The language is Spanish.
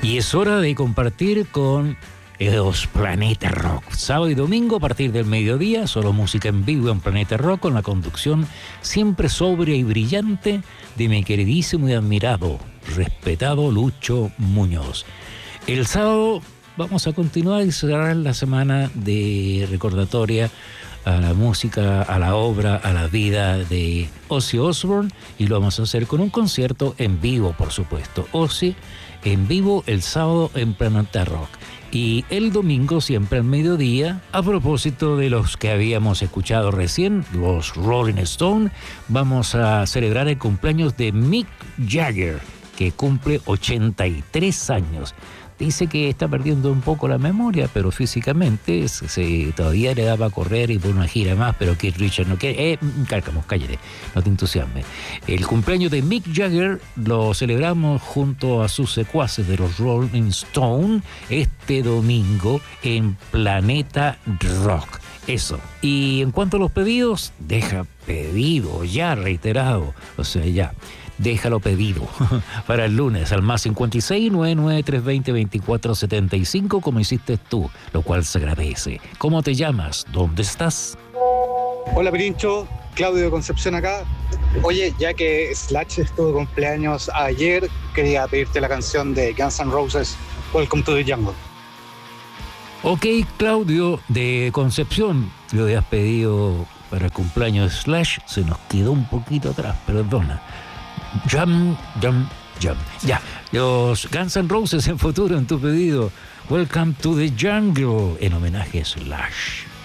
Y es hora de compartir con los Planeta Rock. Sábado y domingo a partir del mediodía, solo música en vivo en Planeta Rock con la conducción siempre sobria y brillante de mi queridísimo y admirado, respetado Lucho Muñoz. El sábado vamos a continuar y cerrar la semana de recordatoria a la música, a la obra, a la vida de Ozzy Osbourne, y lo vamos a hacer con un concierto en vivo, por supuesto. Ozzy en vivo el sábado en Planeta Rock. Y el domingo, siempre al mediodía, a propósito de los que habíamos escuchado recién, los Rolling Stones, vamos a celebrar el cumpleaños de Mick Jagger, que cumple 83 años. Dice que está perdiendo un poco la memoria, pero físicamente todavía le daba a correr y por una gira más, pero Keith Richards no quiere. Cárcamos, cállate, no te entusiasmes. El cumpleaños de Mick Jagger lo celebramos junto a sus secuaces de los Rolling Stones este domingo en Planeta Rock. Eso. Y en cuanto a los pedidos, deja pedido, ya reiterado, o sea, ya. Déjalo pedido para el lunes al más 56 99 320 2475, como hiciste tú, lo cual se agradece. ¿Cómo te llamas? ¿Dónde estás? Hola Pirincho, Claudio de Concepción acá. Oye, ya que Slash estuvo de cumpleaños ayer, quería pedirte la canción de Guns N' Roses, Welcome to the Jungle. Ok, Claudio de Concepción, lo habías pedido para el cumpleaños de Slash, se nos quedó un poquito atrás, perdona. Jump. Ya, los Guns N' Roses en futuro en tu pedido. Welcome to the Jungle, en homenaje a Slash.